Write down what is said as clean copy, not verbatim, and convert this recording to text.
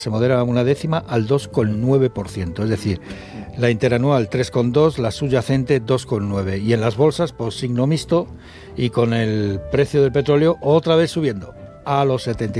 se modera una décima al 2,9%, es decir, la interanual 3,2, la subyacente 2,9, y en las bolsas, pues signo mixto, y con el precio del petróleo otra vez subiendo a los 70.